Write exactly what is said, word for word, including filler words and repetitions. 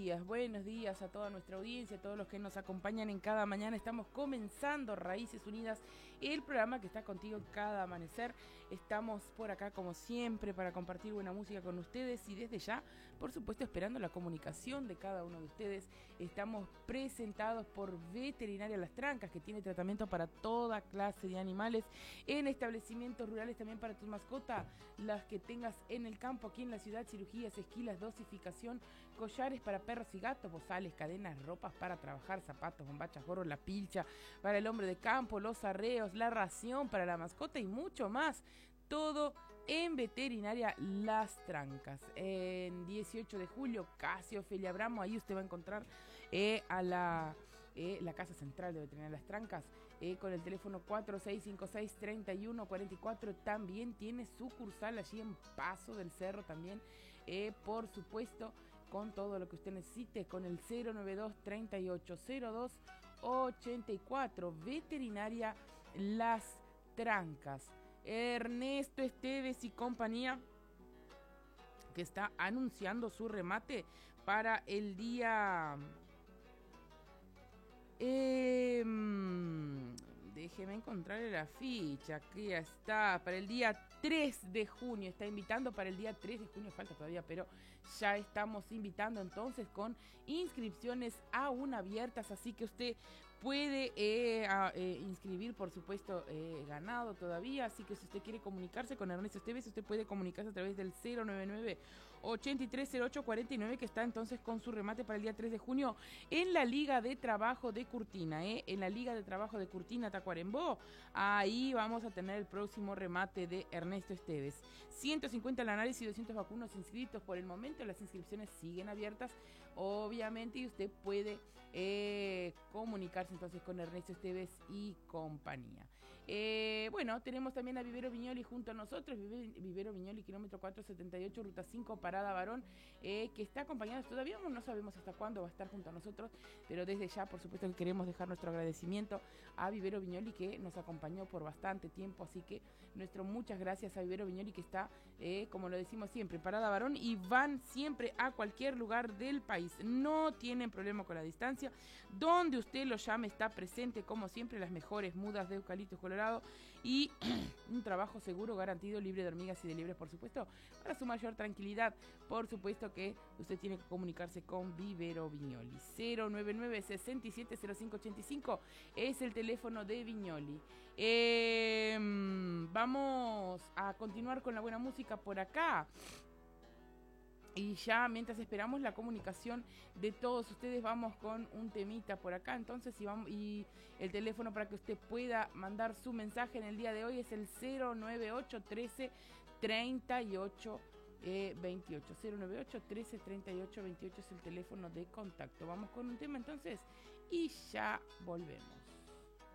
días, buenos días a toda nuestra audiencia, a todos los que nos acompañan en cada mañana. Estamos comenzando Raíces Unidas, el programa que está contigo cada amanecer. Estamos por acá como siempre para compartir buena música con ustedes y desde ya, por supuesto, esperando la comunicación de cada uno de ustedes. Estamos presentados por Veterinaria Las Trancas, que tiene tratamiento para toda clase de animales en establecimientos rurales, también para tu mascota, las que tengas en el campo, aquí en la ciudad, cirugías, esquilas, dosificación, collares para perros y gatos, bozales, cadenas, ropas para trabajar, zapatos, bombachas, gorros, la pilcha para el hombre de campo, los arreos, la ración para la mascota y mucho más. Todo en Veterinaria Las Trancas. En dieciocho de julio, casi Ofelia Bramo, ahí usted va a encontrar eh, a la... Eh, la Casa Central de Veterinaria Las Trancas, eh, con el teléfono cuatro seis cinco seis, tres uno cuatro cuatro. También tiene sucursal allí en Paso del Cerro también, eh, por supuesto, con todo lo que usted necesite, con el cero nueve dos, treinta y ocho, cero dos, ochenta y cuatro. Veterinaria Las Trancas. Ernesto Esteves y compañía, que está anunciando su remate para el día... Eh, déjeme encontrarle la ficha, que ya está, para el día tres de junio, está invitando para el día tres de junio, falta todavía, pero ya estamos invitando entonces con inscripciones aún abiertas, así que usted puede eh, a, eh, inscribir, por supuesto, eh, ganado todavía, así que si usted quiere comunicarse con Ernesto Esteves, usted puede comunicarse a través del cero nueve nueve, ochenta y tres, cero ocho, cuarenta y nueve, que está entonces con su remate para el día tres de junio en la Liga de Trabajo de Curtina, eh, en la Liga de Trabajo de Curtina, Tacuarembó. Ahí vamos a tener el próximo remate de Ernesto Esteves. ciento cincuenta lanares y doscientos vacunos inscritos por el momento, las inscripciones siguen abiertas, obviamente, y usted puede eh, comunicarse entonces con Ernesto Esteves y compañía. Eh, bueno, tenemos también a Vivero Viñoli junto a nosotros, Vivero Viñoli, kilómetro cuatrocientos setenta y ocho, ruta cinco, Parada Varón, eh, que está acompañado, todavía no sabemos hasta cuándo va a estar junto a nosotros, pero desde ya, por supuesto, que queremos dejar nuestro agradecimiento a Vivero Viñoli, que nos acompañó por bastante tiempo, así que nuestro muchas gracias a Vivero Viñoli, que está, eh, como lo decimos siempre, Parada Varón, y van siempre a cualquier lugar del país, no tienen problema con la distancia, donde usted lo llame está presente, como siempre, las mejores mudas de eucaliptus colorado y un trabajo seguro, garantido, libre de hormigas y de liebres, por supuesto, para su mayor tranquilidad. Por supuesto que usted tiene que comunicarse con Vivero Viñoli. cero nueve nueve, sesenta y siete, cero cinco ochenta y cinco es el teléfono de Viñoli. Eh, vamos a continuar con la buena música por acá. Y ya mientras esperamos la comunicación de todos ustedes, vamos con un temita por acá. Entonces, y, vamos, y el teléfono para que usted pueda mandar su mensaje en el día de hoy es el cero nueve ocho, trece, treinta y ocho, veintiocho. cero nueve ocho, trece, treinta y ocho, veintiocho es el teléfono de contacto. Vamos con un tema entonces y ya volvemos.